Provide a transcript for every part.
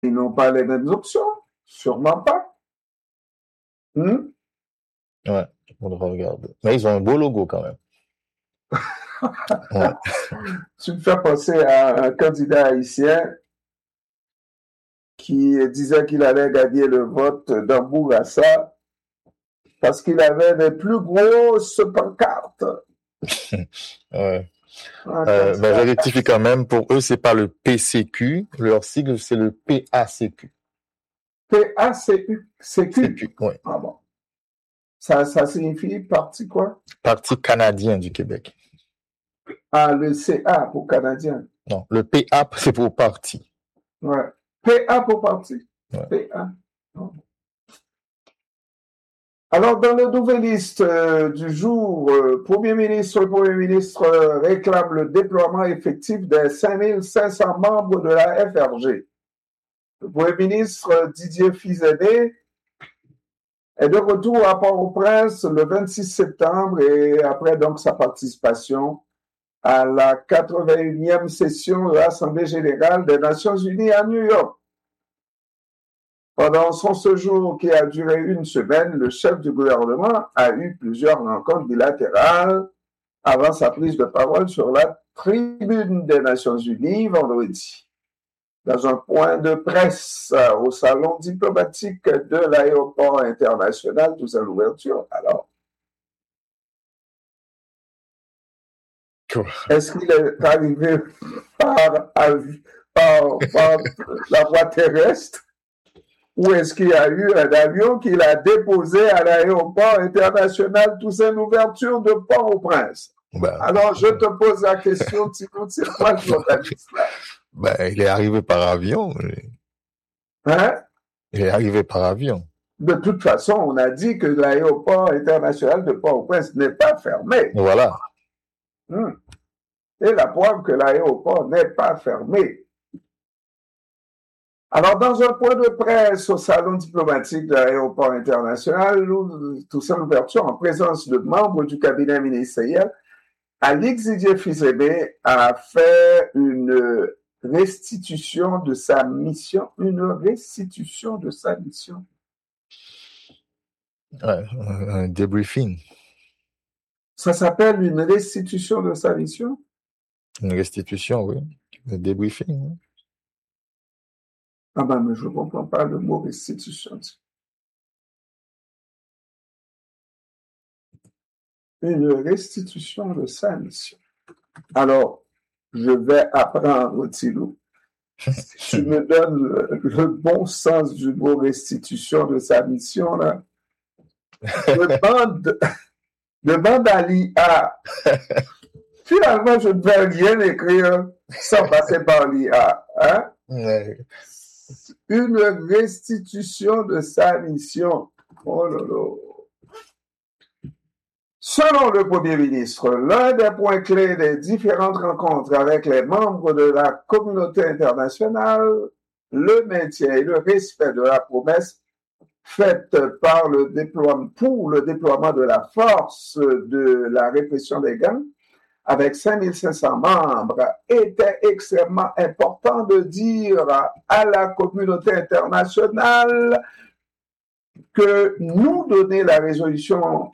Ils n'ont pas les mêmes options. Sûrement pas. Ouais, on devrait regarder. Mais ils ont un beau logo quand même. Ouais. Tu me fais penser à un candidat haïtien qui disait qu'il allait gagner le vote dans Bourassa parce qu'il avait les plus grosses pancartes. Ouais. Mais je rectifie quand même, pour eux, c'est pas le PCQ, leur sigle, c'est le PACQ. PACQ. CQ, ouais. Ah bon. Ça signifie parti quoi? Parti canadien du Québec. Ah, le CA pour Canadien. Non, le PA, c'est pour parti. Ouais. PA pour parti. Ouais. PA. Alors, dans le nouveliste du jour, le Premier ministre réclame le déploiement effectif des 5500 membres de la FRG. Le Premier ministre Didier Fils-Aimé est de retour à Port-au-Prince le 26 septembre et après donc sa participation à la 81e session de l'Assemblée générale des Nations unies à New York. Pendant son séjour qui a duré une semaine, le chef du gouvernement a eu plusieurs rencontres bilatérales avant sa prise de parole sur la tribune des Nations unies vendredi. Dans un point de presse au salon diplomatique de l'aéroport international, tout à l'ouverture. Alors, est-ce qu'il est arrivé par la voie terrestre ou est-ce qu'il y a eu un avion qu'il a déposé à l'aéroport international Toussaint Louverture de Port-au-Prince? Alors, je te pose la question, Thibaut, c'est quoi le journaliste là? Il est arrivé par avion. Hein? Il est arrivé par avion. De toute façon, on a dit que l'aéroport international de Port-au-Prince n'est pas fermé. Voilà. Et la preuve que l'aéroport n'est pas fermé. Alors, dans un point de presse au salon diplomatique de l'aéroport international, Toussaint Louverture, en présence de membres du cabinet ministériel, Alix Didier Fils-Aimé a fait une restitution de sa mission. Ouais, un débriefing. Ça s'appelle une restitution de sa mission? Une restitution, oui. Un débriefing. Oui. Ah ben, mais je ne comprends pas le mot restitution. Une restitution de sa mission. Alors, je vais apprendre, Thilo. Si tu me donnes le bon sens du mot restitution de sa mission, là, demande à l'IA. Finalement, je ne vais rien écrire sans passer par l'IA. Hein? Une restitution de sa mission. Oh là là. Selon le Premier ministre, l'un des points clés des différentes rencontres avec les membres de la communauté internationale, le maintien et le respect de la promesse faite pour le déploiement de la force de la répression des gangs, avec 5500 membres, était extrêmement important de dire à la communauté internationale que nous donner la résolution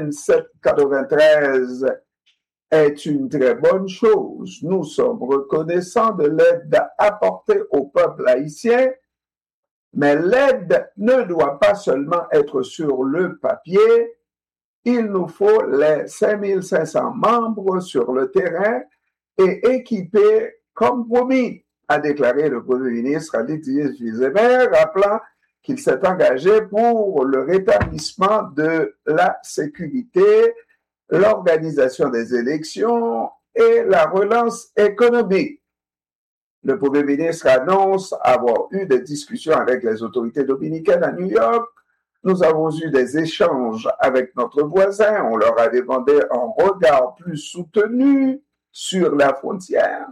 2793 est une très bonne chose. Nous sommes reconnaissants de l'aide apportée au peuple haïtien, mais l'aide ne doit pas seulement être sur le papier. Il nous faut les 5500 membres sur le terrain et équipés comme promis, a déclaré le Premier ministre Alix Didier Fils-Aimé, rappelant qu'il s'est engagé pour le rétablissement de la sécurité, l'organisation des élections et la relance économique. Le Premier ministre annonce avoir eu des discussions avec les autorités dominicaines à New York. Nous avons eu des échanges avec notre voisin. On leur a demandé un regard plus soutenu sur la frontière.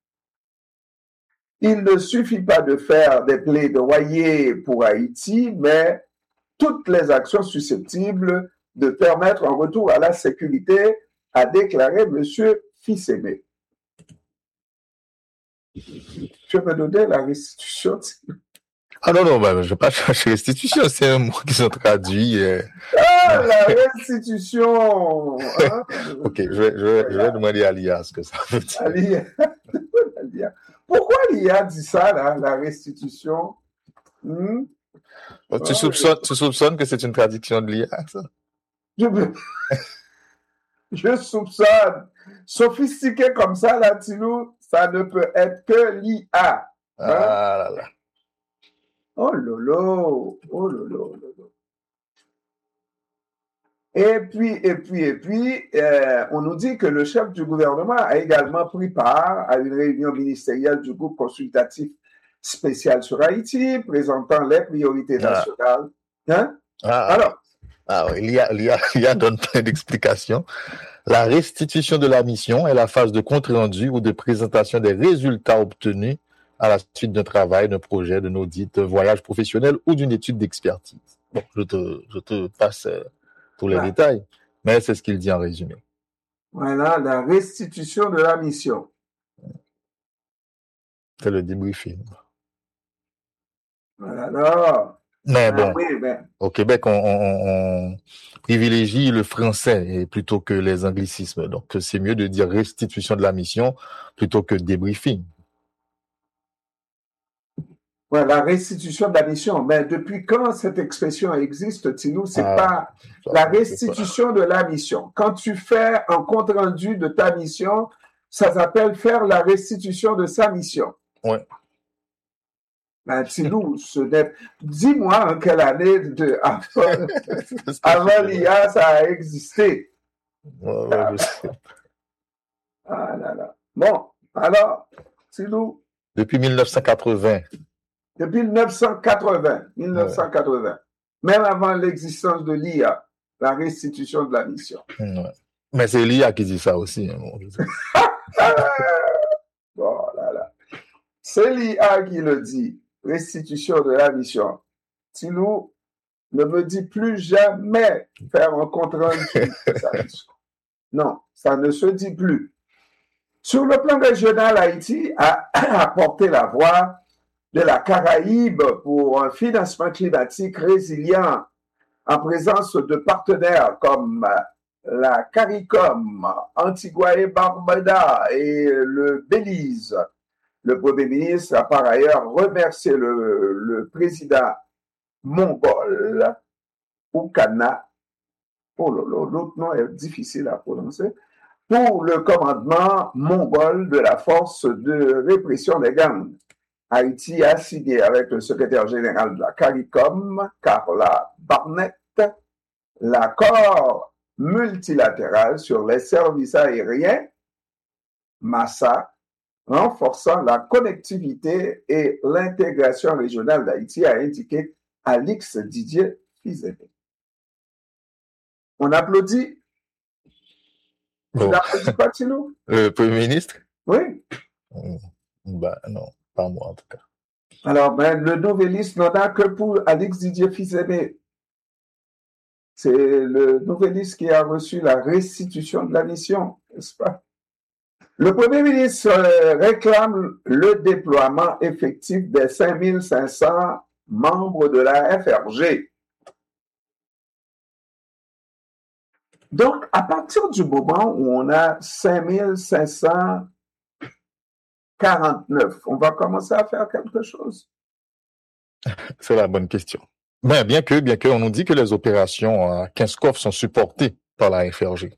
Il ne suffit pas de faire des plaidoyers pour Haïti, mais toutes les actions susceptibles de permettre un retour à la sécurité, a déclaré M. Fils-Aimé. Je me donnais la restitution. Ah non, non, bah, je vais pas chercher restitution, c'est un mot qui sont traduits. Ah, la restitution. Hein? Ok, je vais demander à l'IA ce que ça veut dire. l'IA. Pourquoi l'IA dit ça, là, la restitution? Tu soupçonnes que c'est une traduction de l'IA, ça? Je soupçonne. Sophistiqué comme ça, là, Tilou, ça ne peut être que l'IA. Hein? Ah là là. Oh lolo, oh lolo, lolo. Et puis, on nous dit que le chef du gouvernement a également pris part à une réunion ministérielle du groupe consultatif spécial sur Haïti, présentant les priorités nationales. Hein? Alors, il y a donne plein d'explications. La restitution de la mission est la phase de compte-rendu ou de présentation des résultats obtenus à la suite d'un travail, d'un projet, d'un audit, d'un voyage professionnel ou d'une étude d'expertise. Bon, je te passe tous les détails, mais c'est ce qu'il dit en résumé. Voilà, la restitution de la mission. C'est le débriefing. Voilà, alors. Mais bon, au Québec, on privilégie le français plutôt que les anglicismes. Donc, c'est mieux de dire restitution de la mission plutôt que débriefing. Ouais, la restitution de la mission. Mais depuis quand cette expression existe, Tilou? C'est pas la restitution de la mission. Quand tu fais un compte-rendu de ta mission, ça s'appelle faire la restitution de sa mission. Oui. Ben, Tilou, dis-moi en quelle année avant l'IA ça a existé. Je sais. Ah là là. Bon, alors, Tilou. Depuis 1980. Depuis 1980. Même avant l'existence de l'IA, la restitution de la mission. Ouais. Mais c'est l'IA qui dit ça aussi. Bon, là. C'est l'IA qui le dit. Restitution de la mission. Tilou, ne me dis plus jamais faire un compte-rendu de sa mission. Non, ça ne se dit plus. Sur le plan régional, Haïti a porté la voix de la Caraïbe pour un financement climatique résilient en présence de partenaires comme la CARICOM, Antigua et Barbuda et le Belize. Le Premier ministre a par ailleurs remercié le président mongol, Oukana, l'autre nom est difficile à prononcer, pour le commandement mongol de la force de répression des gangs. Haïti a signé avec le secrétaire général de la CARICOM, Carla Barnett, l'accord multilatéral sur les services aériens, MASSA, renforçant la connectivité et l'intégration régionale d'Haïti, a indiqué Alix Didier Fizemé. On applaudit. Tu n'applaudis pas, Tilou? Le Premier ministre? Oui. Ben non, pas moi en tout cas. Alors, le nouvelliste n'en a que pour Alix Didier Fizemé. C'est le nouvelliste qui a reçu la restitution de la mission, n'est-ce pas? Le Premier ministre réclame le déploiement effectif des 5500 membres de la FRG. Donc, à partir du moment où on a 5549, on va commencer à faire quelque chose. C'est la bonne question. Mais bien que, on nous dit que les opérations à 15 coffres sont supportées par la FRG.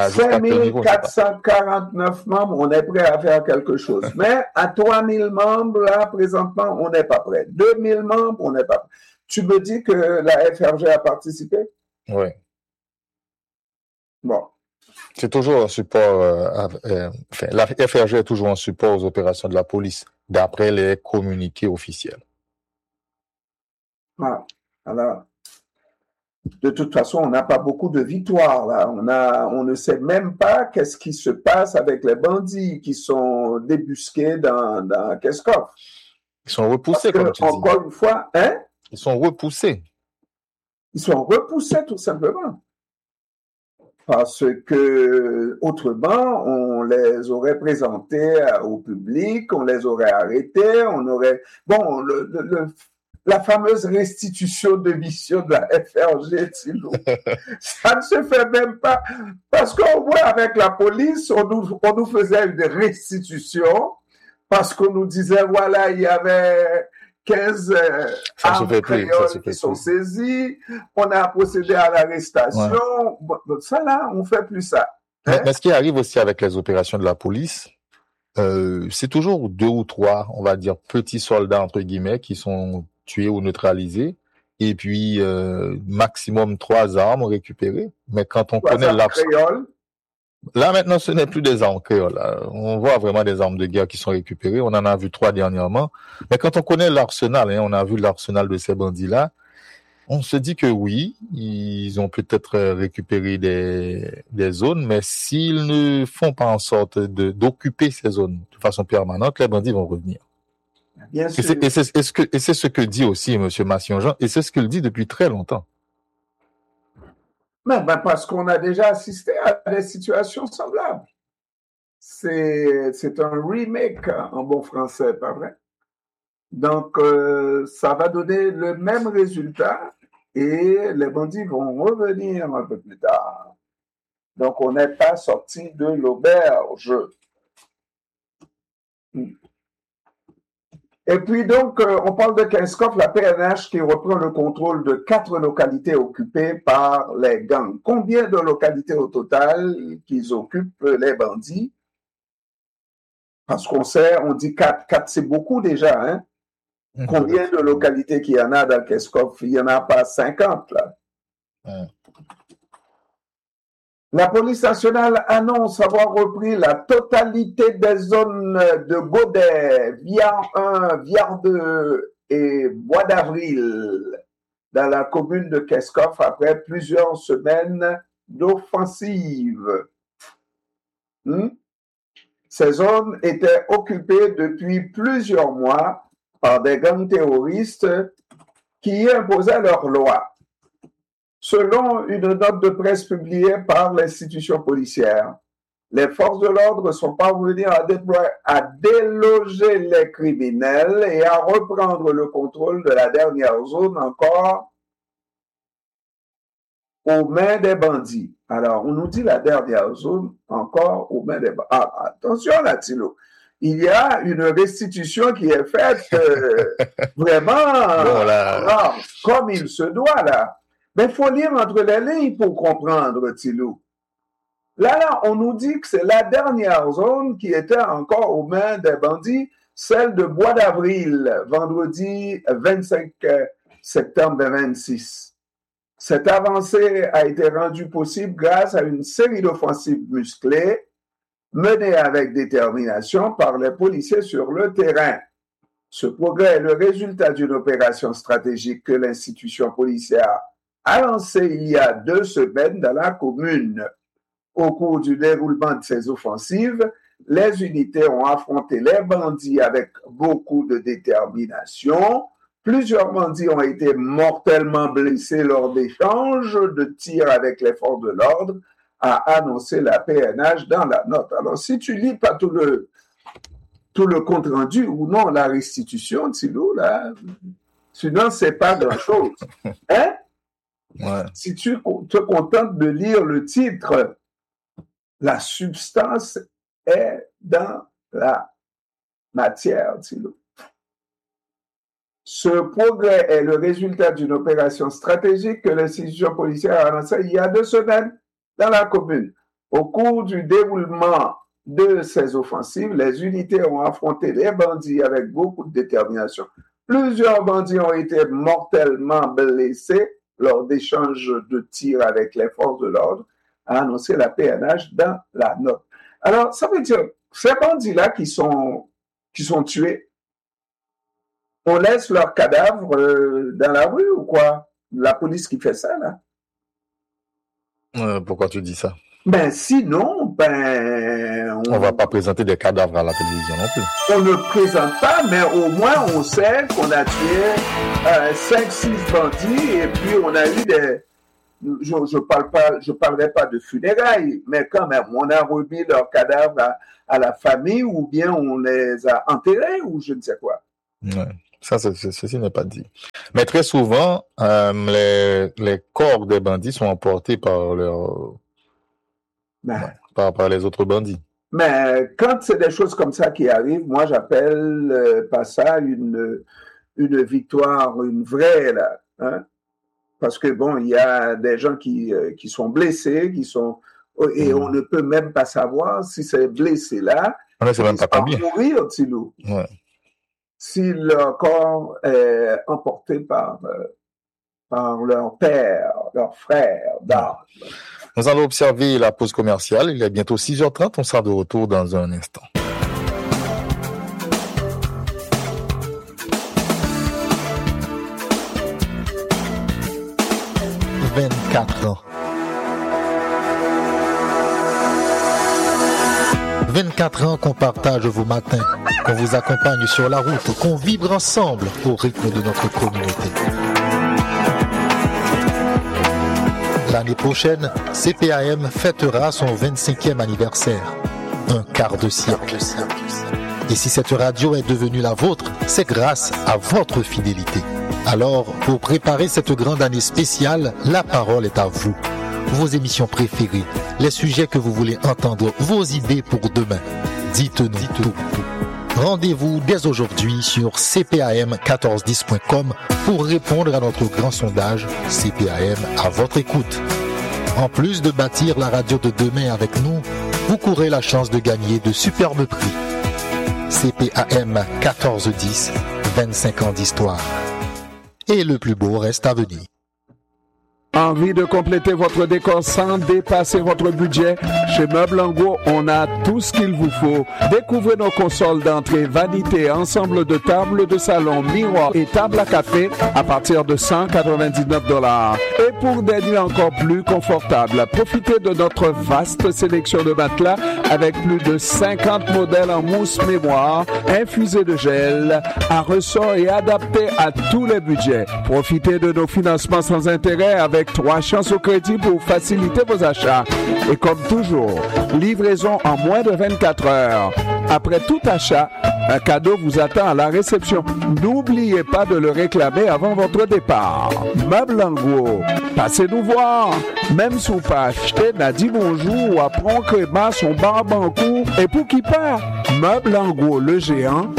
5449 membres, on est prêt à faire quelque chose. Mais à 3000 membres, là, présentement, on n'est pas prêt. 2000 membres, on n'est pas prêt. Tu me dis que la FRG a participé? Oui. Bon. C'est toujours un support, la FRG est toujours un support aux opérations de la police, d'après les communiqués officiels. Ah, alors, de toute façon, on n'a pas beaucoup de victoires là. On ne sait même pas qu'est-ce qui se passe avec les bandits qui sont débusqués dans Keskov. Ils sont repoussés, comme tu dis. Encore une fois, hein? Ils sont repoussés. Ils sont repoussés tout simplement. Parce que autrement, on les aurait présentés au public, on les aurait arrêtés, on aurait... Bon, la fameuse restitution de mission de la FRG, Thilo. Ça ne se fait même pas. Parce qu'on voit avec la police, on nous faisait une restitution parce qu'on nous disait, voilà, il y avait 15 armes créoles qui sont saisies, on a procédé à l'arrestation. Ouais. Bon, ça là, on fait plus ça. Mais ce qui arrive aussi avec les opérations de la police, c'est toujours 2 ou 3, on va dire, petits soldats, entre guillemets, qui sont tués ou neutralisés, et puis maximum 3 armes récupérées. Mais quand on connaît l'arsenal, là maintenant ce n'est plus des armes créoles. On voit vraiment des armes de guerre qui sont récupérées. On en a vu 3 dernièrement. Mais quand on connaît l'arsenal, on a vu l'arsenal de ces bandits-là, on se dit que oui, ils ont peut-être récupéré des zones, mais s'ils ne font pas en sorte d'occuper ces zones de façon permanente, les bandits vont revenir. Bien sûr. Et c'est ce que dit aussi M. Massion-Jean, et c'est ce qu'il dit depuis très longtemps. Mais parce qu'on a déjà assisté à des situations semblables. C'est un remake en bon français, pas vrai? Donc, ça va donner le même résultat et les bandits vont revenir un peu plus tard. Donc, on n'est pas sorti de l'auberge. Et puis donc, on parle de Kinskov, la PNH qui reprend le contrôle de 4 localités occupées par les gangs. Combien de localités au total qu'ils occupent, les bandits? Parce qu'on sait, on dit 4. 4, c'est beaucoup déjà, hein? Combien de localités qu'il y en a dans Kinskov? Il n'y en a pas 50, là. La police nationale annonce avoir repris la totalité des zones de Godet, Viard 1, Viard 2 et Bois d'Avril dans la commune de Kinskov après plusieurs semaines d'offensive. Ces zones étaient occupées depuis plusieurs mois par des gangs terroristes qui imposaient leurs lois. Selon une note de presse publiée par l'institution policière, les forces de l'ordre sont parvenues à déloger les criminels et à reprendre le contrôle de la dernière zone encore aux mains des bandits. Alors, on nous dit la dernière zone encore aux mains des bandits. Ah, attention là, Thilo. Il y a une restitution qui est faite vraiment comme il se doit là. Mais il faut lire entre les lignes pour comprendre, Thilo. Là, on nous dit que c'est la dernière zone qui était encore aux mains des bandits, celle de Bois d'Avril, vendredi 25 septembre 2026. Cette avancée a été rendue possible grâce à une série d'offensives musclées menées avec détermination par les policiers sur le terrain. Ce progrès est le résultat d'une opération stratégique que l'institution policière a lancée il y a 2 semaines dans la commune. Au cours du déroulement de ces offensives, les unités ont affronté les bandits avec beaucoup de détermination. Plusieurs bandits ont été mortellement blessés lors d'échanges de tirs avec les forces de l'ordre, a annoncé la PNH dans la note. Alors, si tu lis pas tout le compte-rendu ou non, la restitution, Thilo, là, sinon, c'est pas grand-chose. Hein? Ouais. Si tu te contentes de lire le titre, la substance est dans la matière, Thilo. Ce progrès est le résultat d'une opération stratégique que l'institution policière a lancée il y a 2 semaines dans la commune. Au cours du déroulement de ces offensives, les unités ont affronté les bandits avec beaucoup de détermination. Plusieurs bandits ont été mortellement blessés lors d'échanges de tirs avec les forces de l'ordre, a annoncé la PNH dans la note. Alors, ça veut dire, ces bandits-là qui sont tués, on laisse leurs cadavres dans la rue ou quoi? La police qui fait ça, là? Pourquoi tu dis ça? Ben, sinon, on va pas présenter des cadavres à la télévision non plus. On ne présente pas, mais au moins on sait qu'on a tué 5-6 bandits et puis on a eu des... Je parlerai pas de funérailles, mais quand même, on a remis leurs cadavres à la famille ou bien on les a enterrés ou je ne sais quoi. Ouais. Ça, ceci n'est pas dit. Mais très souvent, les corps des bandits sont emportés par par les autres bandits. Mais quand c'est des choses comme ça qui arrivent, moi j'appelle pas ça une victoire, une vraie là, hein? Parce que bon, il y a des gens qui sont blessés, et on ne peut même pas savoir si ces blessés-là vont mourir, Tilou. Ouais. Si leur corps est emporté par leur père, leur frère d'armes. Nous allons observer la pause commerciale. Il est bientôt 6h30. On sera de retour dans un instant. « 24 ans. 24 ans qu'on partage vos matins, qu'on vous accompagne sur la route, qu'on vibre ensemble au rythme de notre communauté. L'année prochaine, CPAM fêtera son 25e anniversaire. Un quart de siècle. Et si cette radio est devenue la vôtre, c'est grâce à votre fidélité. Alors, pour préparer cette grande année spéciale, la parole est à vous. Vos émissions préférées, les sujets que vous voulez entendre, vos idées pour demain. Dites-nous tout. Rendez-vous dès aujourd'hui sur cpam1410.com pour répondre à notre grand sondage CPAM à votre écoute. En plus de bâtir la radio de demain avec nous, vous courez la chance de gagner de superbes prix. CPAM 1410, 25 ans d'histoire. Et le plus beau reste à venir. Envie de compléter votre décor sans dépasser votre budget? Chez Meubles en Gros, on a tout ce qu'il vous faut. Découvrez nos consoles d'entrée, vanités, ensemble de tables de salon, miroirs et tables à café à partir de $199. Et pour des nuits encore plus confortables, profitez de notre vaste sélection de matelas avec plus de 50 modèles en mousse mémoire, infusés de gel, à ressort et adaptés à tous les budgets. Profitez de nos financements sans intérêt avec 3 chances au crédit pour faciliter vos achats. Et comme toujours, livraison en moins de 24 heures. Après tout achat, un cadeau vous attend à la réception. N'oubliez pas de le réclamer avant votre départ. Meubles en Gros, passez nous voir. Même si vous pas acheté, n'a dit bonjour ou apprend créma son barbe en cours. Et pour qui part? Meubles en Gros, le géant,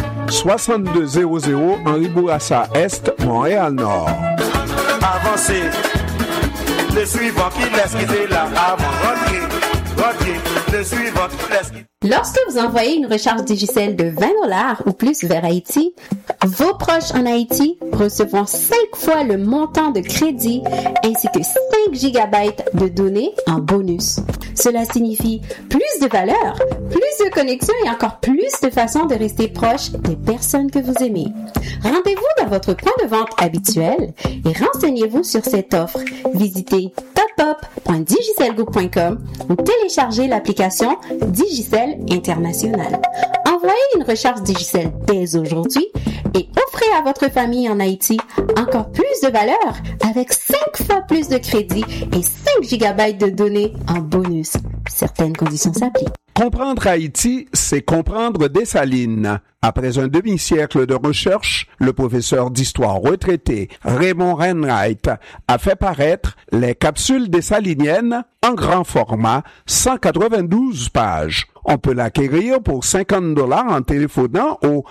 6200 Henri Bourassa Est, Montréal-Nord. Avancez. Le suivant qui laisse quitter là avant rentrer, le suivant qui laisse quitter. Lorsque vous envoyez une recharge Digicel de $20 ou plus vers Haïti, vos proches en Haïti recevront 5 fois le montant de crédit ainsi que 5 gigabytes de données en bonus. Cela signifie plus de valeur, plus de connexion et encore plus de façons de rester proche des personnes que vous aimez. Rendez-vous dans votre point de vente habituel et renseignez-vous sur cette offre. Visitez topup.digicelgroup.com ou téléchargez l'application Digicel International. Envoyez une recharge Digicel dès aujourd'hui et offrez à votre famille en Haïti encore plus de valeur avec 5 fois plus de crédit et 5 gigabytes de données en bonus. Certaines conditions s'appliquent. Comprendre Haïti, c'est comprendre Dessalines. Après un demi-siècle de recherche, le professeur d'histoire retraité Raymond Renwright a fait paraître les capsules dessaliniennes en grand format, 192 pages. On peut l'acquérir pour $50 en téléphonant au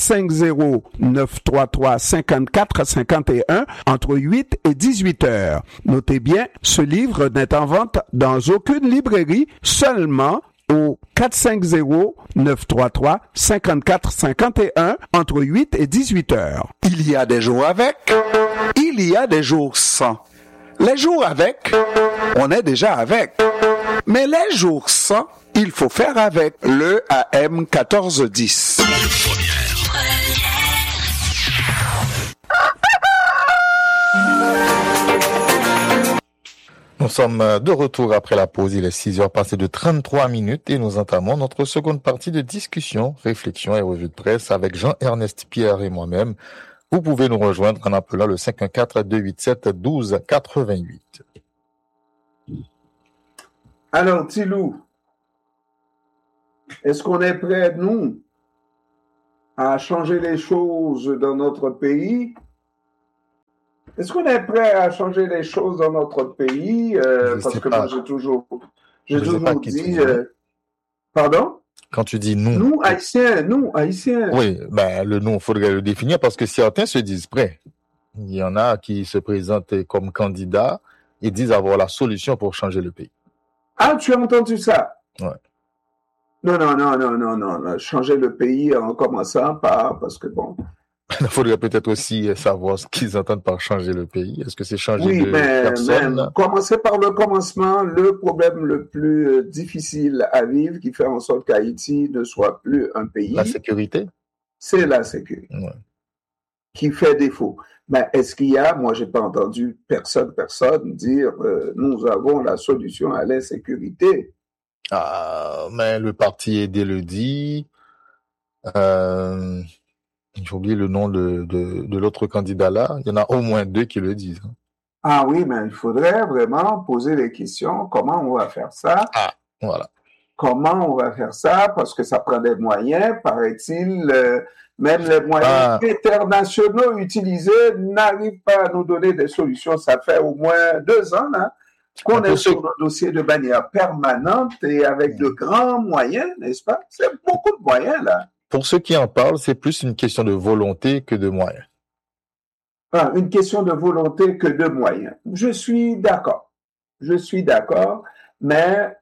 450-933-5451 entre 8 et 18 heures. Notez bien, ce livre n'est en vente dans aucune librairie, seulement au 450-933-5451 entre 8 et 18 heures. Il y a des jours avec, il y a des jours sans. Les jours avec, on est déjà avec. Mais les jours sans, il faut faire avec le AM 1410. Nous sommes de retour après la pause. Il est 6h passé de 33 minutes et nous entamons notre seconde partie de discussion, réflexion et revue de presse avec Jean-Ernest Pierre et moi-même. Vous pouvez nous rejoindre en appelant le 514-287-1288. Alors, Tilou, est-ce qu'on est prêt, nous? à changer les choses dans notre pays. Est-ce qu'on est prêt à changer les choses dans notre pays? Parce que moi, j'ai toujours dit... pardon? Quand tu dis nous. Nous, Haïtiens. Oui, ben, le nous, il faudrait le définir parce que certains se disent prêts. Il y en a qui se présentent comme candidats et disent avoir la solution pour changer le pays. Ah, tu as entendu ça? Ouais. Non. Changer le pays en commençant par... Parce que bon... Il faudrait peut-être aussi savoir ce qu'ils entendent par changer le pays. Est-ce que c'est changer de personne? Oui, commencer par le commencement, le problème le plus difficile à vivre qui fait en sorte qu'Haïti ne soit plus un pays. La sécurité? C'est la sécurité. Ouais. Qui fait défaut. Mais est-ce qu'il y a, moi j'ai pas entendu personne dire nous avons la solution à l'insécurité. Ah, mais le parti Aider le dit. J'ai oublié le nom de l'autre candidat là. Il y en a au moins 2 qui le disent. Ah oui, mais il faudrait vraiment poser les questions. Comment on va faire ça? Ah, voilà. Comment on va faire ça? Parce que ça prend des moyens, paraît-il. Même les moyens internationaux utilisés n'arrivent pas à nous donner des solutions. Ça fait au moins 2 ans là, qu'on est sur le dossier de manière permanente et avec de grands moyens, n'est-ce pas? C'est beaucoup de moyens là. Pour ceux qui en parlent, c'est plus une question de volonté que de moyens. Ah, une question de volonté que de moyens. Je suis d'accord, mais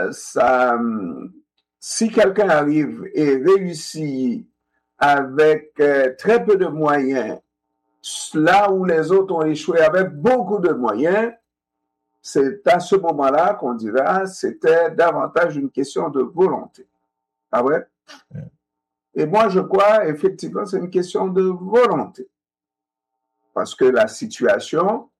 si quelqu'un arrive et réussit avec très peu de moyens, là où les autres ont échoué avec beaucoup de moyens, c'est à ce moment-là qu'on dira c'était davantage une question de volonté. Ah ouais? Et moi, je crois, effectivement, c'est une question de volonté. Parce que la situation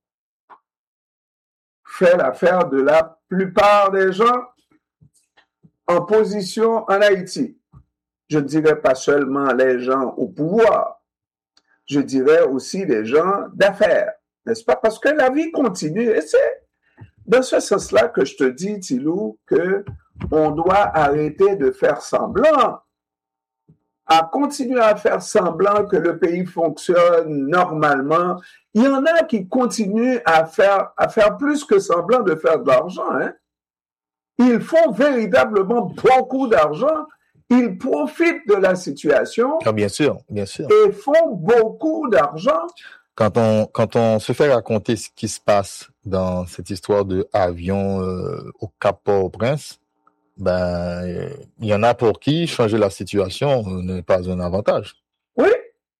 fait l'affaire de la plupart des gens en position en Haïti. Je ne dirais pas seulement les gens au pouvoir, je dirais aussi les gens d'affaires, n'est-ce pas? Parce que la vie continue. Et c'est dans ce sens-là que je te dis, Tilou, qu'on doit arrêter de faire semblant, à continuer à faire semblant que le pays fonctionne normalement. Il y en a qui continuent à faire plus que semblant de faire de l'argent. Hein? Ils font véritablement beaucoup d'argent. Ils profitent de la situation. Ah, bien sûr. Et font beaucoup d'argent. Quand on se fait raconter ce qui se passe dans cette histoire de avion au Cap Port-au-Prince, ben, il y en a pour qui changer la situation n'est pas un avantage. Oui.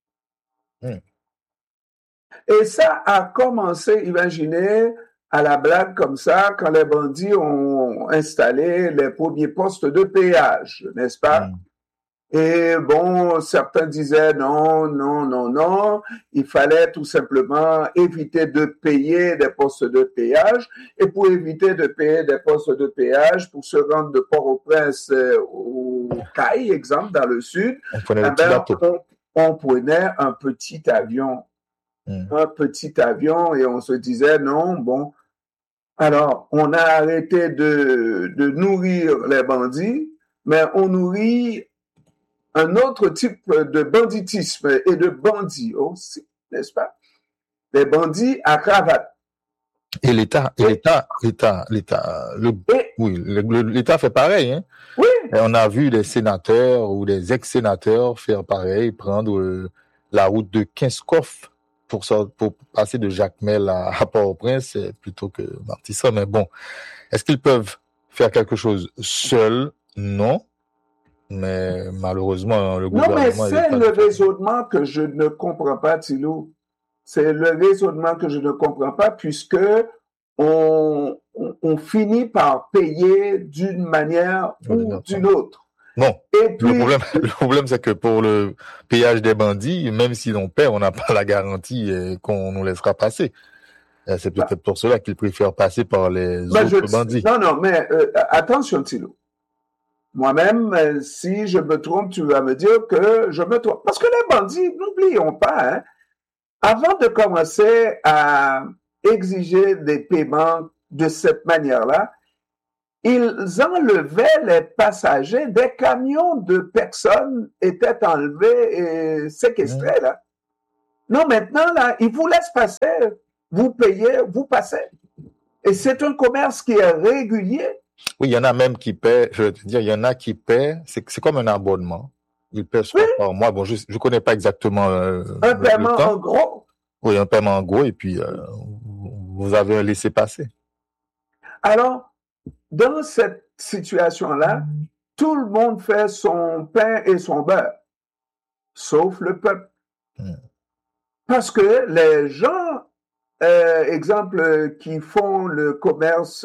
Et ça a commencé, imaginez, à la blague comme ça, quand les bandits ont installé les premiers postes de péage, n'est-ce pas? Et bon, certains disaient non, il fallait tout simplement éviter de payer des postes de péage. Et pour éviter de payer des postes de péage, pour se rendre de Port-au-Prince au Caille, exemple, dans le sud, on prenait un petit avion. Un petit avion et on se disait non, bon. Alors, on a arrêté de nourrir les bandits, mais on nourrit un autre type de banditisme et de bandits aussi, n'est-ce pas? Les bandits à cravate. Et l'État fait pareil, hein? Oui. Et on a vu des sénateurs ou des ex-sénateurs faire pareil, prendre la route de Kinskoff pour passer de Jacmel à Port-au-Prince plutôt que Martissa. Mais bon, est-ce qu'ils peuvent faire quelque chose seuls? Non. Mais malheureusement, le gouvernement... Non, mais c'est le raisonnement que je ne comprends pas, Tilou. C'est le raisonnement que je ne comprends pas puisque on finit par payer d'une manière ou d'une autre. Non. Et puis, le problème, c'est que pour le payage des bandits, même si l'on paie, on n'a pas la garantie qu'on nous laissera passer. C'est peut-être pour cela qu'ils préfèrent passer par les autres bandits. Non, mais attention, Tilou. Moi-même, si je me trompe, tu vas me dire que je me trompe. Parce que les bandits, n'oublions pas, hein, avant de commencer à exiger des paiements de cette manière-là, ils enlevaient les passagers, des camions de personnes étaient enlevés et séquestrés, là. Non, maintenant, là, ils vous laissent passer, vous payez, vous passez. Et c'est un commerce qui est régulier. Oui, il y en a même qui paient, je veux te dire, il y en a qui paient, c'est comme un abonnement. Ils paient par mois. Bon, je connais pas exactement un paiement le temps. En gros. Oui, un paiement en gros, et puis vous avez un laissez-passer. Alors, dans cette situation-là, tout le monde fait son pain et son beurre, sauf le peuple. Parce que les gens, exemple, qui font le commerce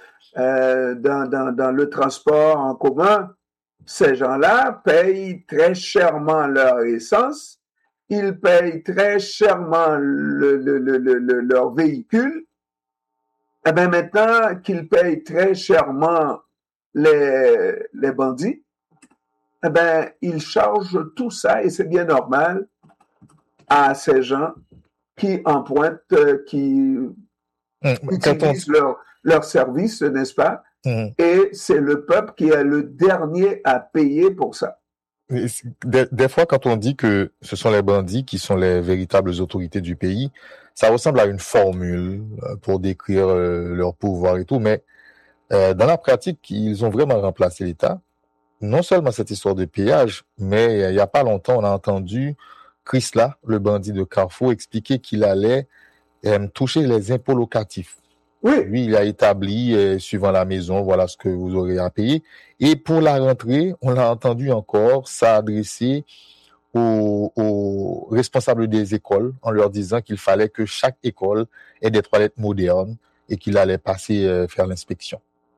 dans le transport en commun, ces gens-là payent très chèrement leur essence, ils payent très chèrement leur véhicule. Eh bien, maintenant qu'ils payent très chèrement les bandits, eh bien, ils chargent tout ça, et c'est bien normal, à ces gens qui empruntent, qui utilisent leur service, n'est-ce pas? Et c'est le peuple qui est le dernier à payer pour ça. Des fois, quand on dit que ce sont les bandits qui sont les véritables autorités du pays, ça ressemble à une formule pour décrire leur pouvoir et tout, mais dans la pratique, ils ont vraiment remplacé l'État. Non seulement cette histoire de péage, mais il n'y a pas longtemps, on a entendu Chrysler, le bandit de Carrefour, expliquer qu'il allait toucher les impôts locatifs. Oui. Lui, il a établi, suivant la maison, voilà ce que vous aurez à payer. Et pour la rentrée, on l'a entendu encore s'adresser aux responsables des écoles en leur disant qu'il fallait que chaque école ait des toilettes modernes et qu'il allait passer faire l'inspection.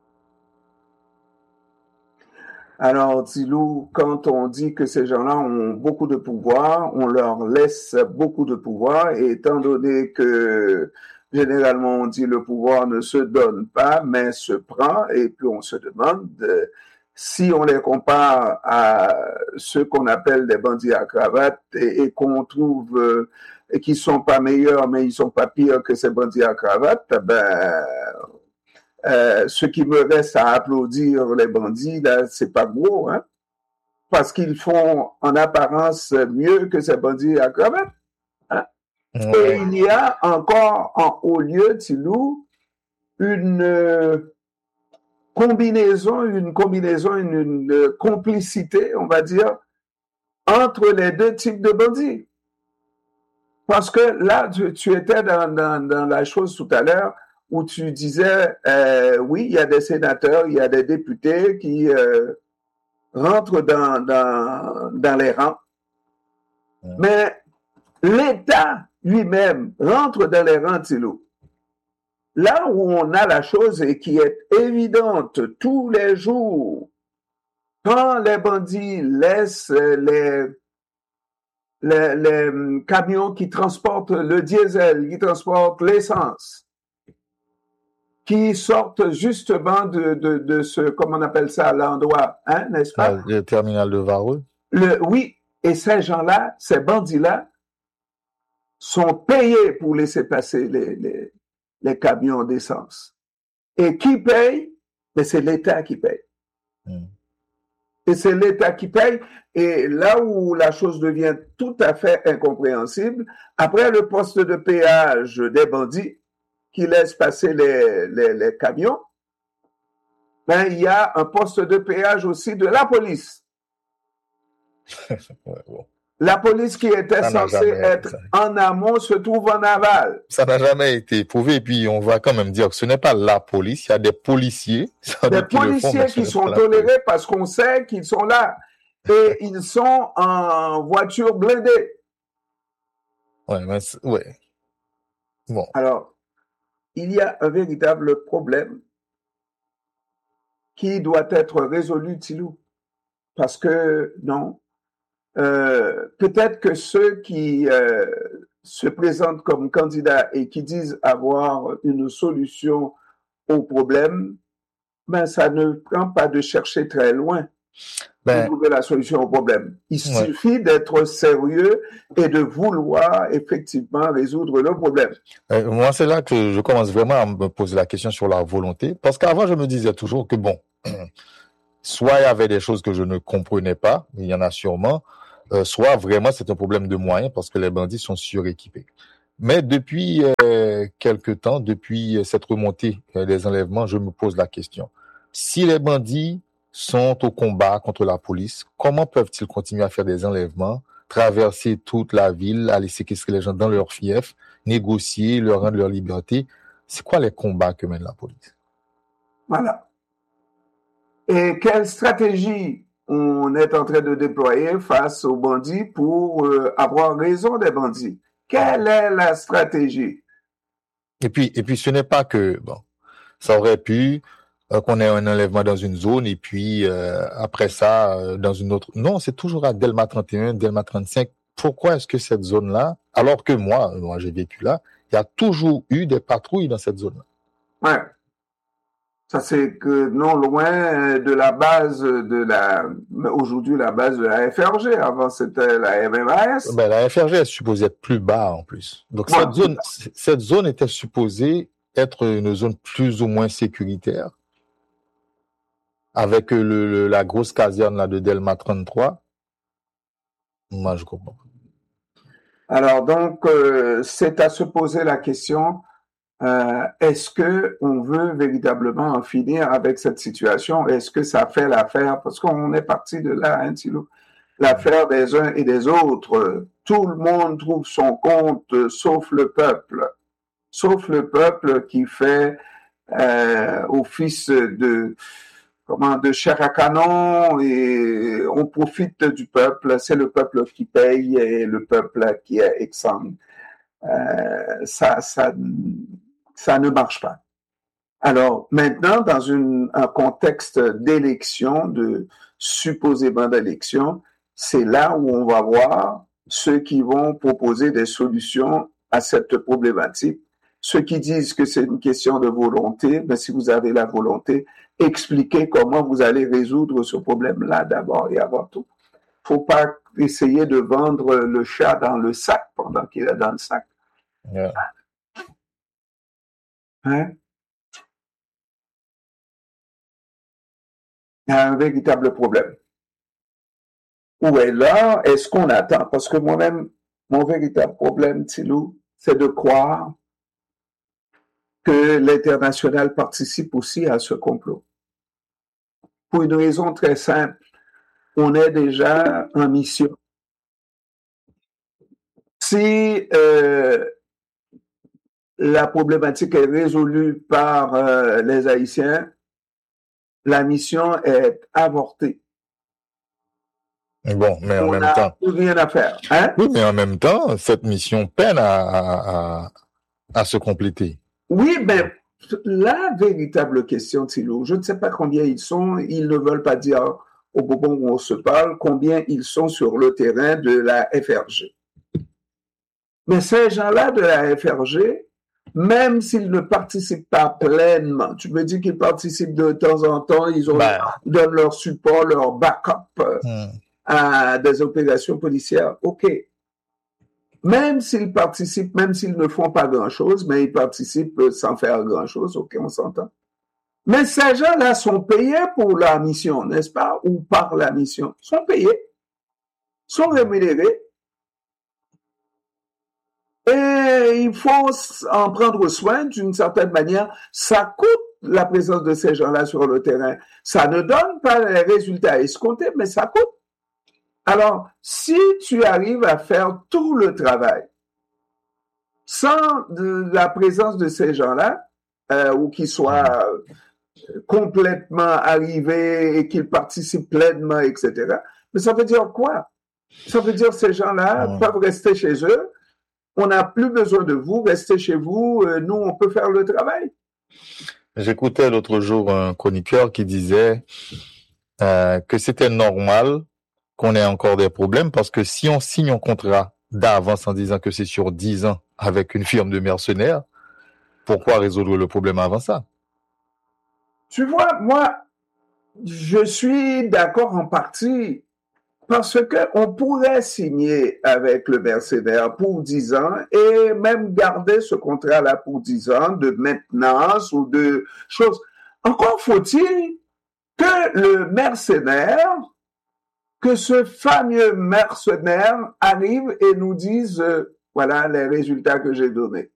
Alors, Tilou, quand on dit que ces gens-là ont beaucoup de pouvoir, on leur laisse beaucoup de pouvoir, et étant donné que généralement on dit le pouvoir ne se donne pas, mais se prend, et puis on se demande si on les compare à ceux qu'on appelle des bandits à cravate et qu'on trouve et qui sont pas meilleurs, mais ils sont pas pires que ces bandits à cravate, ce qui me reste à applaudir les bandits, là, c'est pas gros, hein, parce qu'ils font en apparence mieux que ces bandits à cravate. Hein? Et il y a encore en haut lieu, Tilou, une combinaison, une complicité, on va dire, entre les deux types de bandits. Parce que là, tu étais dans la chose tout à l'heure, où tu disais, oui, il y a des sénateurs, il y a des députés qui rentrent dans les rangs. Mais l'État lui-même rentre dans les rangs, Tilou. Là où on a la chose et qui est évidente tous les jours, quand les bandits laissent les camions qui transportent le diesel, qui transportent l'essence, qui sortent justement de ce, comment on appelle ça, l'endroit, hein, n'est-ce pas? Le terminal de Vareux. Oui, et ces gens-là, ces bandits-là, sont payés pour laisser passer les camions d'essence. Et qui paye? Mais c'est l'État qui paye. Et c'est l'État qui paye. Et là où la chose devient tout à fait incompréhensible, après le poste de péage des bandits, qui laisse passer les camions, ben, il y a un poste de péage aussi de la police. Ouais, bon. La police qui était censée être en amont se trouve en aval. Ça n'a jamais été prouvé. Et puis, on va quand même dire que ce n'est pas la police. Il y a des policiers. Des policiers qui sont tolérés parce qu'on sait qu'ils sont là. Et ils sont en voiture blindée. Ouais. Bon. Alors, il y a un véritable problème qui doit être résolu, Tilou. Parce que, non, peut-être que ceux qui se présentent comme candidats et qui disent avoir une solution au problème, ben ça ne prend pas de chercher très loin. pour trouver la solution au problème. Il suffit d'être sérieux et de vouloir effectivement résoudre le problème. Moi, c'est là que je commence vraiment à me poser la question sur la volonté. Parce qu'avant, je me disais toujours que bon, soit il y avait des choses que je ne comprenais pas, il y en a sûrement, soit vraiment c'est un problème de moyens parce que les bandits sont suréquipés. Mais depuis quelque temps, depuis cette remontée des enlèvements, je me pose la question. Si les bandits sont au combat contre la police, comment peuvent-ils continuer à faire des enlèvements, traverser toute la ville, aller séquestrer les gens dans leur fief, négocier, leur rendre leur liberté? C'est quoi les combats que mène la police? Voilà. Et quelle stratégie on est en train de déployer face aux bandits pour avoir raison des bandits? Quelle est la stratégie? Et puis ce n'est pas que, bon, ça aurait pu qu'on ait un enlèvement dans une zone et puis après ça dans une autre. Non, c'est toujours à Delma 31, Delma 35. Pourquoi est-ce que cette zone-là, alors que moi j'ai vécu là, il y a toujours eu des patrouilles dans cette zone-là? Ouais. Ça c'est que non loin de la base aujourd'hui la base de la FRG. Avant c'était la MMAS. Ben, la FRG est supposée être plus bas en plus. Donc cette zone était supposée être une zone plus ou moins sécuritaire. Avec la grosse caserne là de Delma 33, moi je comprends. Alors donc c'est à se poser la question, est-ce que on veut véritablement en finir avec cette situation? Est-ce que ça fait l'affaire? Parce qu'on est parti de là, hein, Thilo, l'affaire des uns et des autres. Tout le monde trouve son compte, sauf le peuple qui fait office de chair à canon, et on profite du peuple. C'est le peuple qui paye et le peuple qui est exsangue. Ça ne marche pas. Alors maintenant, dans un contexte d'élection, de supposément d'élection, c'est là où on va voir ceux qui vont proposer des solutions à cette problématique. Ceux qui disent que c'est une question de volonté, mais si vous avez la volonté, expliquez comment vous allez résoudre ce problème-là d'abord et avant tout. Faut pas essayer de vendre le chat dans le sac pendant qu'il est dans le sac. Yeah. Hein? Il y a un véritable problème. Où est là? Est-ce qu'on attend? Parce que moi-même, mon véritable problème, Thilo, c'est de croire que l'international participe aussi à ce complot. Pour une raison très simple, on est déjà en mission. Si la problématique est résolue par les Haïtiens, la mission est avortée. Bon, mais en même temps, plus rien à faire. Hein? Oui, mais en même temps, cette mission peine à se compléter. Oui, mais la véritable question, Thilo, je ne sais pas combien ils sont, ils ne veulent pas dire au moment où on se parle combien ils sont sur le terrain de la FRG. Mais ces gens-là de la FRG, même s'ils ne participent pas pleinement, tu me dis qu'ils participent de temps en temps, ils donnent leur support, leur backup à des opérations policières, ok. Même s'ils participent, même s'ils ne font pas grand-chose, mais ils participent sans faire grand-chose, ok, on s'entend. Mais ces gens-là sont payés pour la mission, n'est-ce pas? Ou par la mission. Sont payés, sont rémunérés. Et il faut en prendre soin d'une certaine manière. Ça coûte la présence de ces gens-là sur le terrain. Ça ne donne pas les résultats escomptés, mais ça coûte. Alors, si tu arrives à faire tout le travail sans la présence de ces gens-là, ou qu'ils soient complètement arrivés et qu'ils participent pleinement, etc., mais ça veut dire quoi? Ça veut dire que ces gens-là peuvent rester chez eux. On n'a plus besoin de vous, restez chez vous, nous, on peut faire le travail. J'écoutais l'autre jour un chroniqueur qui disait que c'était normal qu'on ait encore des problèmes parce que si on signe un contrat d'avance en disant que c'est sur 10 ans avec une firme de mercenaires, pourquoi résoudre le problème avant ça? Tu vois, moi, Je suis d'accord en partie parce que on pourrait signer avec le mercenaire pour 10 ans et même garder ce contrat-là pour 10 ans de maintenance ou de choses. Encore faut-il que le mercenaire, que ce fameux mercenaire arrive et nous dise voilà les résultats que j'ai donnés.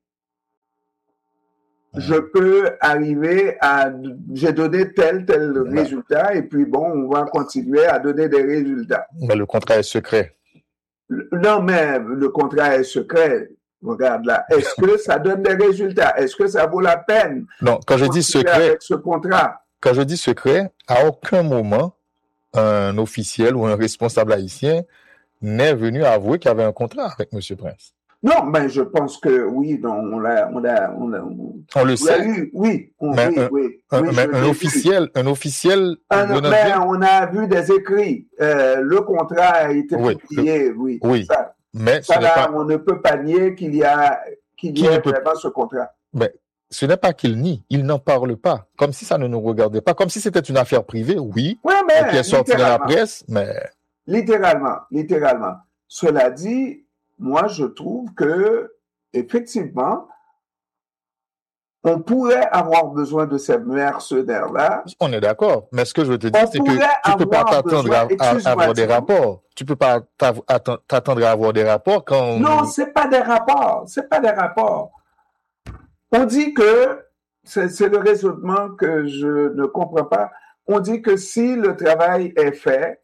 Je peux arriver à j'ai donné tel résultat et puis bon, on va continuer à donner des résultats. Mais le contrat est secret. Non, mais le contrat est secret. Regarde là. Est-ce que ça donne des résultats? Est-ce que ça vaut la peine? Non, quand je dis secret, avec ce contrat. Quand je dis secret, à aucun moment un officiel ou un responsable haïtien n'est venu avouer qu'il y avait un contrat avec M. Prince. Non, mais je pense que oui, non, on le sait. Oui, un officiel. Mais on a vu des écrits. Le contrat a été publié, oui. Ça, mais ça là, on ne peut pas nier qu'il y a vraiment ce contrat. Mais ce n'est pas qu'il nie, il n'en parle pas, comme si ça ne nous regardait pas, comme si c'était une affaire privée, oui, qui est sortie dans la presse, mais... Littéralement. Cela dit, moi, je trouve que, effectivement, on pourrait avoir besoin de ces mercenaires-là. On est d'accord, mais ce que je veux te dire, c'est que tu ne peux pas t'attendre à avoir des rapports. Tu ne peux pas t'attendre à avoir des rapports quand... Non, c'est pas des rapports. On dit que, c'est le raisonnement que je ne comprends pas, on dit que si le travail est fait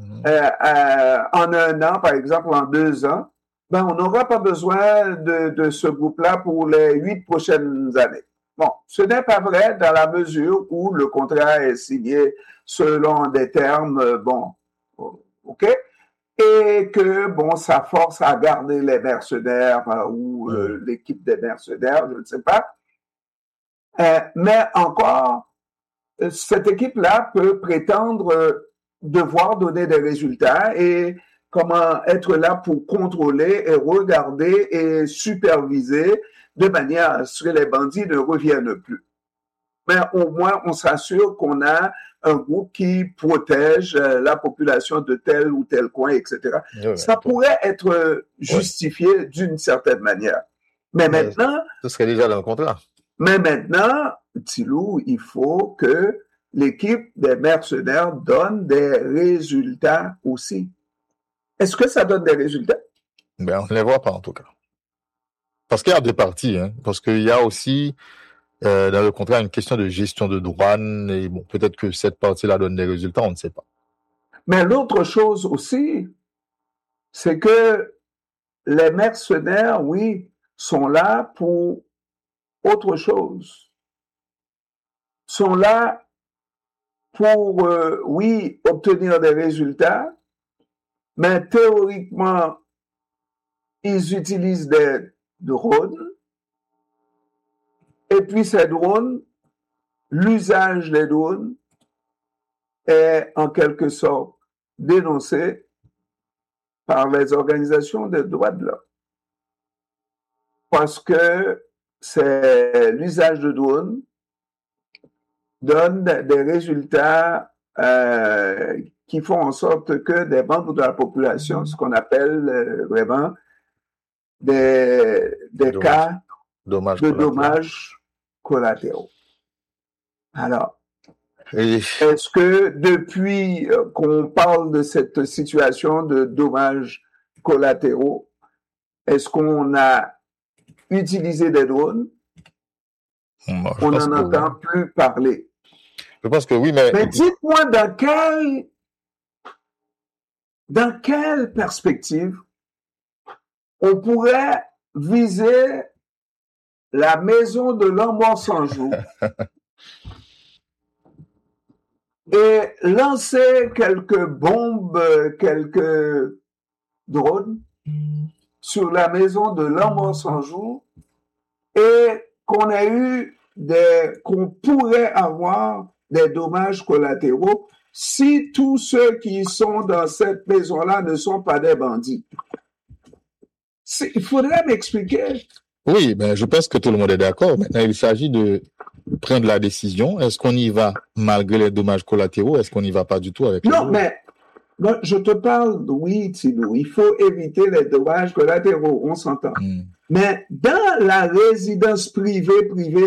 en 1 an, par exemple, en 2 ans, ben on n'aura pas besoin de ce groupe-là pour les 8 prochaines années. Bon, ce n'est pas vrai dans la mesure où le contrat est signé selon des termes, ok, et que, bon, ça force à garder les mercenaires ou l'équipe des mercenaires, je ne sais pas. Mais encore, cette équipe-là peut prétendre devoir donner des résultats et comment être là pour contrôler et regarder et superviser de manière à ce que les bandits ne reviennent plus. Mais au moins, on s'assure qu'on a un groupe qui protège la population de tel ou tel coin, etc. Ça pourrait être justifié d'une certaine manière. Mais maintenant... Ce serait déjà dans le contrat. Mais maintenant, Tilou, il faut que l'équipe des mercenaires donne des résultats aussi. Est-ce que ça donne des résultats? Ben, on ne les voit pas en tout cas. Parce qu'il y a 2 parties, parce qu'il y a aussi dans le contrat une question de gestion de douane et bon, peut-être que cette partie-là donne des résultats, on ne sait pas. Mais l'autre chose aussi, c'est que les mercenaires, oui, sont là pour autre chose. Sont là pour, obtenir des résultats, mais théoriquement, ils utilisent des drones, et puis ces drones, l'usage des drones est en quelque sorte dénoncé par les organisations des droits de l'homme. Parce que c'est l'usage de drones donne des résultats qui font en sorte que des membres de la population, ce qu'on appelle vraiment des cas de dommages collatéraux. Alors, est-ce que depuis qu'on parle de cette situation de dommages collatéraux, est-ce qu'on a utilisé des drones? On n'en entend plus parler. Je pense que oui, mais dites-moi dans quelle perspective on pourrait viser la maison de l'homme mort sans jour et lancer quelques bombes, quelques drones sur la maison de l'homme mort sans jour et qu'on pourrait avoir des dommages collatéraux si tous ceux qui sont dans cette maison-là ne sont pas des bandits. Il faudrait m'expliquer. Oui, ben je pense que tout le monde est d'accord. Maintenant, il s'agit de prendre la décision. Est-ce qu'on y va malgré les dommages collatéraux? Est-ce qu'on n'y va pas du tout avec Non, mais moi, je te parle, oui, Tidou, il faut éviter les dommages collatéraux, on s'entend. Mais dans la résidence privée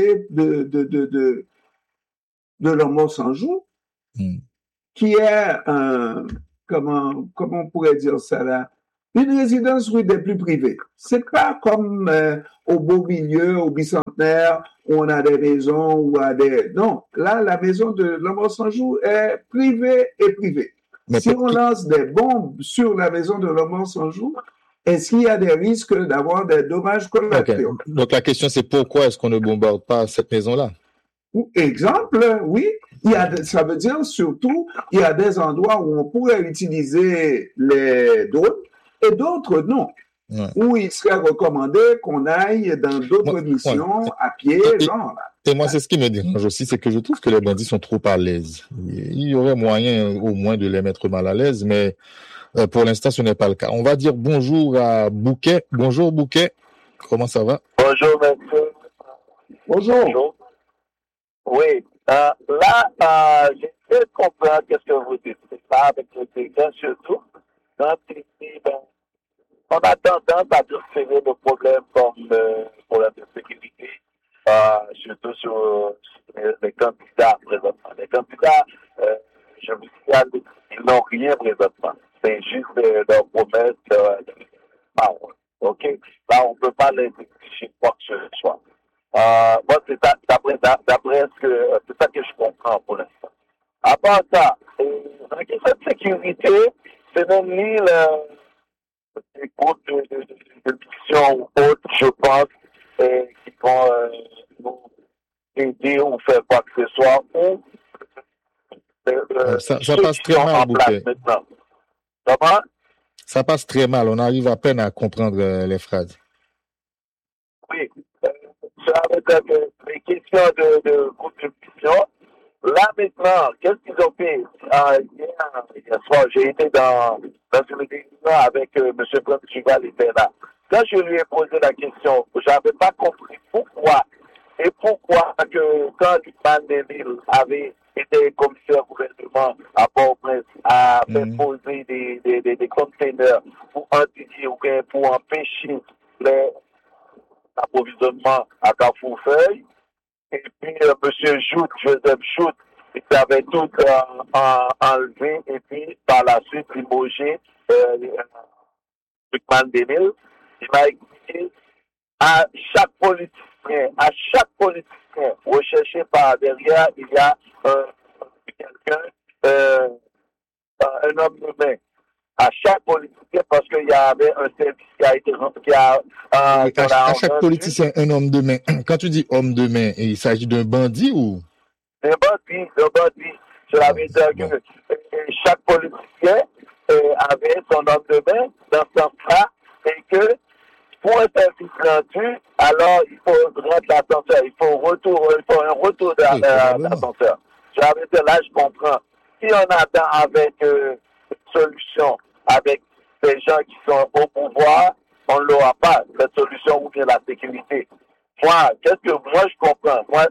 de l'Homo Sanjou, qui est comment on pourrait dire ça là, une résidence rue des plus privées. C'est pas comme au beau milieu, au bicentenaire, où on a des maisons ou non, là la maison de l'Homo Sanjou est privée et privée. Mais si on lance des bombes sur la maison de l'Homo Sanjou, est-ce qu'il y a des risques d'avoir des dommages collatéraux? Okay. Donc la question c'est pourquoi est-ce qu'on ne bombarde pas cette maison-là? Exemple, oui. Ça veut dire surtout, il y a des endroits où on pourrait utiliser les drones et d'autres non. Ouais. Où il serait recommandé qu'on aille dans d'autres missions à pied, genre. Et moi, c'est ce qui me dérange aussi, c'est que je trouve que les bandits sont trop à l'aise. Il y aurait moyen au moins de les mettre mal à l'aise, mais pour l'instant, ce n'est pas le cas. On va dire bonjour à Bouquet. Bonjour Bouquet, comment ça va? Bonjour monsieur. Bonjour. Oui, là, j'essaie de comprendre qu'est-ce que vous dites. C'est pas avec le dégât surtout. Quand il dit, on a tendance à transférer le problème comme problème de sécurité, surtout sur les candidats présentement. Les candidats, je vous signale, ils n'ont rien présentement. C'est juste leur promesse de power. OK? Là, on ne peut pas les exiger quoi que ce soit. Moi, c'est ça, d'après ce que, c'est ça que je comprends pour l'instant. À part ça, en question de sécurité, c'est même ni les groupes de fiction ou autres, je pense, qui vont nous aider ou faire quoi que ce soit, ou ça passe très mal, Bouquet. Comment? Ça passe très mal, on arrive à peine à comprendre les phrases. Oui. Avec les questions de groupe de fiction. Là, maintenant, qu'est-ce qu'ils ont fait? Hier soir, j'ai été dans une réunion avec M. Prince-Juval était là. Quand je lui ai posé la question, je n'avais pas compris pourquoi que quand Luqman Demil avait été commissaire au gouvernement à Port-au-Prince, a fait poser des containers pour endiguer ou bien pour empêcher l'approvisionnement à Carrefour-Feuille. Et puis, Joseph Jout, il avait tout enlevé et puis, par la suite, limogé Luqman Demil. Il m'a expliqué à chaque politicien recherché par derrière, il y a quelqu'un, un homme de main. À chaque politicien, parce qu'il y avait un service qui a été à chaque politicien, un homme de main. Quand tu dis homme de main, il s'agit d'un bandit ou? Un bandit. Je l'avais dit que chaque politicien avait son homme de main dans son cas et que pour un service rendu, alors il faut rendre l'ascenseur, il faut un retour de l'ascenseur. J'avais dit là, je comprends. Si on attend avec solution avec des gens qui sont au pouvoir, on ne l'aura pas, cette solution ou bien la sécurité. Moi, qu'est-ce que moi je comprends? Moi,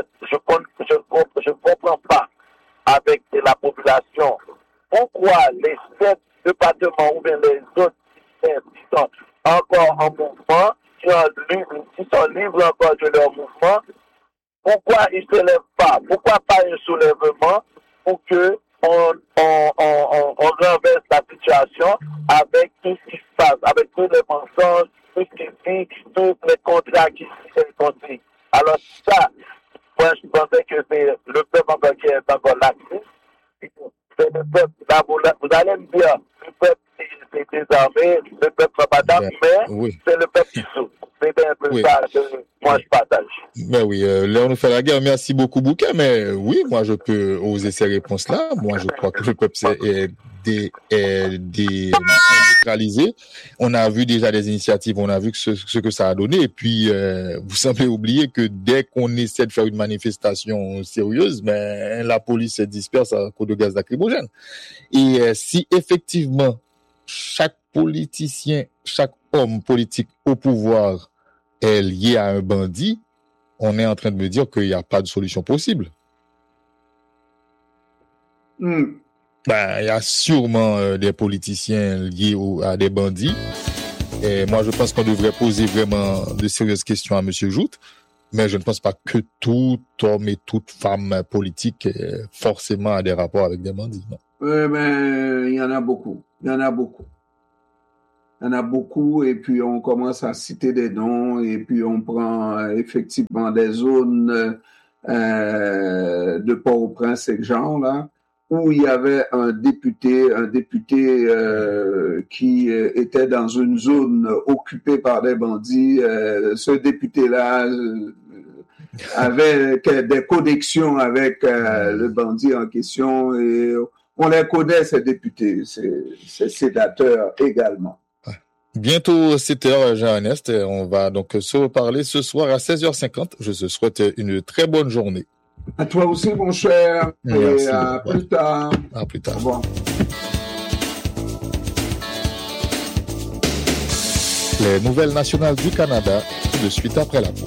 je comprends pas avec la population pourquoi les 7 départements ou bien les autres systèmes qui sont encore en mouvement, qui sont libres encore de leur mouvement, pourquoi ils ne se lèvent pas? Pourquoi pas un soulèvement pour que on renverse la situation avec tout ce qui se passe, avec tous les mensonges, tout ce qui dit, tous les contrats qui sont construits. Alors ça, moi je pensais que c'est le peuple encore qui est encore laxiste. C'est le peuple, là, vous allez me dire, le peuple c'est désarmé, le peuple va pas battre, mais c'est le peuple qui souffre. C'est un peu ça que moi je partage. Ben oui, là on nous fait la guerre. Merci beaucoup Bouquet, mais oui, moi je peux oser ces réponses-là. Moi je crois que le peuple est décentralisé. On a vu déjà des initiatives, on a vu que ce que ça a donné. Et puis vous semblez oublier que dès qu'on essaie de faire une manifestation sérieuse, ben la police se disperse à cause de gaz lacrymogène. Et si effectivement chaque politicien, chaque homme politique au pouvoir est lié à un bandit, on est en train de me dire qu'il n'y a pas de solution possible. Il y a sûrement des politiciens liés à des bandits. Et moi, je pense qu'on devrait poser vraiment de sérieuses questions à M. Joute. Mais je ne pense pas que tout homme et toute femme politique forcément a des rapports avec des bandits. Non. Il y en a beaucoup. Il y en a beaucoup, et puis on commence à citer des noms, et puis on prend effectivement des zones de Port-au-Prince et genre là, où il y avait un député qui était dans une zone occupée par des bandits. Ce député-là avait des connexions avec le bandit en question, et on les connaît, ces députés, ces sénateurs également. Bientôt 7h, Jean-Ernest. On va donc se reparler ce soir à 16h50. Je te souhaite une très bonne journée. À toi aussi, mon cher. Merci. Et à plus tard. À plus tard. Au revoir. Les nouvelles nationales du Canada, tout de suite après la pause.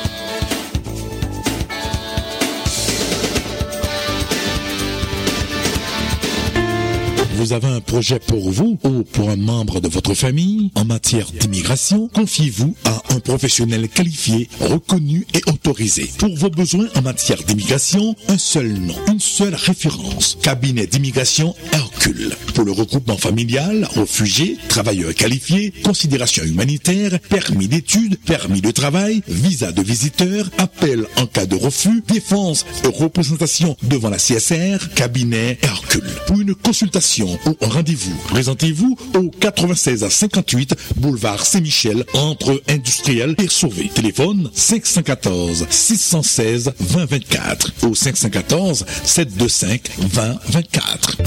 Vous avez un projet pour vous ou pour un membre de votre famille en matière d'immigration? Confiez-vous à un professionnel qualifié, reconnu et autorisé. Pour vos besoins en matière d'immigration, un seul nom, une seule référence. Cabinet d'immigration Hercule. Pour le regroupement familial, réfugiés, travailleurs qualifiés, considération humanitaire, permis d'études, permis de travail, visa de visiteur, appel en cas de refus, défense et représentation devant la CSR, cabinet Hercule. Pour une consultation ou un rendez-vous, présentez-vous au 96 à 58 boulevard Saint-Michel entre Industriel et Sauvé. Téléphone 514 616 2024 ou 514 725 2024.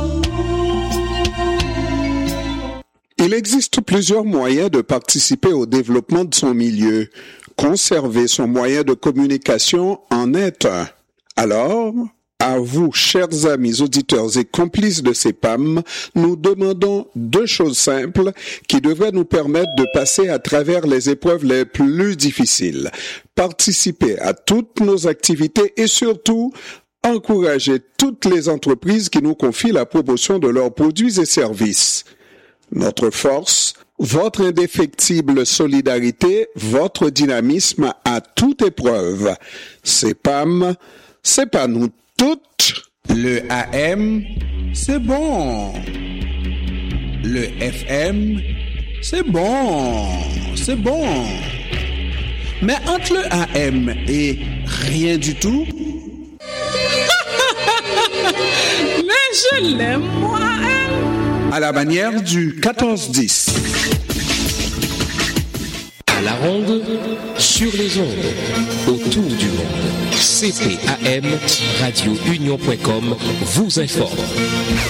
Il existe plusieurs moyens de participer au développement de son milieu. Conserver son moyen de communication en est un. Alors, à vous, chers amis auditeurs et complices de CEPAM, nous demandons deux choses simples qui devraient nous permettre de passer à travers les épreuves les plus difficiles. Participer à toutes nos activités et surtout, encourager toutes les entreprises qui nous confient la promotion de leurs produits et services. Notre force, votre indéfectible solidarité, votre dynamisme à toute épreuve. CEPAM, c'est pas nous toutes. Le AM, c'est bon. Le FM, c'est bon. C'est bon. Mais entre le AM et rien du tout... Mais je l'aime, moi, AM. À la manière du 14-10. À la ronde, sur les ondes, autour du monde. CPAM, radiounion.com vous informe.